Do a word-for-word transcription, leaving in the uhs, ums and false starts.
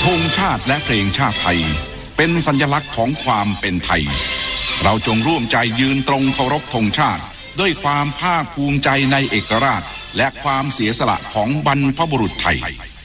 ธงชาติและเพลงชาติไทยเป็นสัญลักษณ์ของความเป็นไทยเราจงร่วมใจยืนตรงเคารพธงชาติด้วยความภาคภูมิใจในเอกราชและความเสียสละของบรรพบุรุษไทย